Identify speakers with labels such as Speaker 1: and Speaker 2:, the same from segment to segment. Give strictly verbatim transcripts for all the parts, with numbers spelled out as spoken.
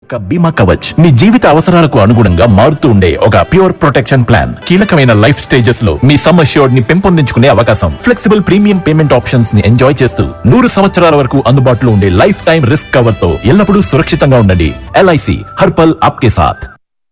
Speaker 1: యొక్క బీమా కవచ్ మీ జీవిత అవసరాలకు అనుగుణంగా మారుతూ ఉండే ఒక ప్యూర్ ప్రొటెక్షన్ ప్లాన్. కీలకమైన లైఫ్ స్టేజెస్ లో మీ సమ్ అష్యూర్డ్ ని పెంపొందించుకునే అవకాశం, ఫ్లెక్సిబుల్ ప్రీమియం పేమెంట్ ఆప్షన్స్ ని ఎంజాయ్ చేస్తూ నూరు సంవత్సరాల వరకు అందుబాటులో ఉండే లైఫ్ టైం రిస్క్ కవర్ తో ఎల్లప్పుడూ సురక్షితంగా ఉండండి. ఎల్ఐసి హర్ పల్ ఆప్కే సాథ్.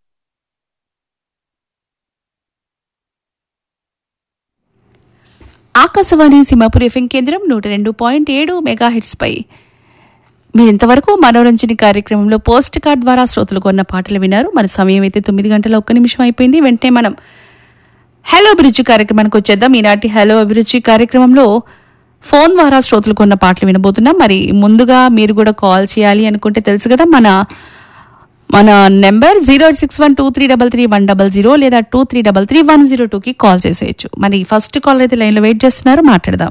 Speaker 2: ఆకాశవాణి సింహాపూర్ ఎఫ్ఎం కేంద్రం నూట రెండు పాయింట్ ఏడు మెగా హిట్స్ పై మీరు ఇంతవరకు మనోరంజని కార్యక్రమంలో పోస్ట్ కార్డ్ ద్వారా శ్రోతలు కొన్న పాటలు విన్నారు. మన సమయం అయితే తొమ్మిది గంటల ఒక్క నిమిషం అయిపోయింది. వెంటనే మనం హలో అభిరుచి కార్యక్రమానికి వచ్చేద్దాం. ఈనాటి హలో అభిరుచి కార్యక్రమంలో ఫోన్ ద్వారా శ్రోతలు కొన్న పాటలు వినబోతున్నాం. మరి ముందుగా మీరు కూడా కాల్ చేయాలి అనుకుంటే తెలుసు కదా, మన మన number zero eight six one two three double three one double zero లేదా two three double three one zero టూకి కాల్ చేసేయచ్చు. మరి ఫస్ట్ కాల్ అయితే లైన్లో వెయిట్ చేస్తున్నారు, మాట్లాడదాం.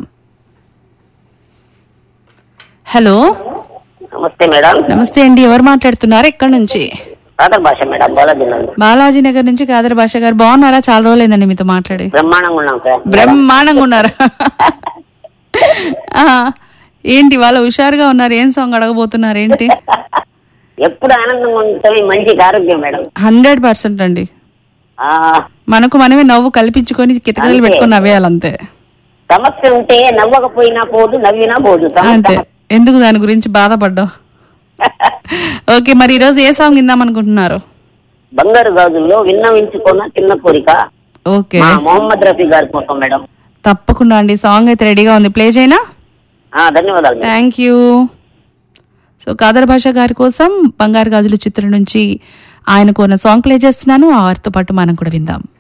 Speaker 2: హలో,
Speaker 3: నమస్తే మేడం.
Speaker 2: నమస్తే అండి, ఎవరు మాట్లాడుతున్నారు, ఎక్కడి నుంచి?
Speaker 3: కాదర్ భాష మేడం, బాలాజీ నగర్.
Speaker 2: బాలాజీ నగర్ నుంచి కాదర్ భాష గారు. బాగున్నారా? చాలా రోజులైందండి మీతో మాట్లాడి.
Speaker 3: బ్రహ్మాండంగా ఉన్నాం సార్.
Speaker 2: బ్రహ్మాండంగా ఉన్నారా? ఏంటి వాళ్ళ హుషారుగా ఉన్నారు? ఏం సాంగ్ అడగబోతున్నారు ఏంటి?
Speaker 3: ఎప్పుడు ఆనందంగా ఉంటుంది, మంచి ఆరోగ్యం మేడం.
Speaker 2: హండ్రెడ్ పర్సెంట్ అండి. మనకు మనమే నవ్వు కల్పించుకొని కితకలు పెట్టుకొని నవ్వేయాలంతే.
Speaker 3: సమస్య ఉంటే నవ్వకపోయినా పోదు, నవ్వినా పోదు.
Speaker 2: అంతే, ఎందుకు దాని గురించి బాధపడ్డావు? ఓకే, మరి ఈ రోజు ఏ సాంగ్ విందాం అనుకుంటున్నారు?
Speaker 3: బంగారు గాజుల్లో విన్నవించుకున్న చిన్న కోరిక.
Speaker 2: ఓకే,
Speaker 3: మొహమ్మద్ రఫీ గారి కోసం మేడం.
Speaker 2: తప్పకుండా అండి, సాంగ్ అయితే రెడీగా ఉంది, ప్లే చేయనా?
Speaker 3: ధన్యవాదాలు.
Speaker 2: Thank you. సో కాదర్ భాష గారి కోసం బంగారు గాజులు చిత్రం నుంచి ఆయన కొన్న సాంగ్ ప్లే చేస్తున్నాను. వారితో పాటు మనం కూడా విందాం.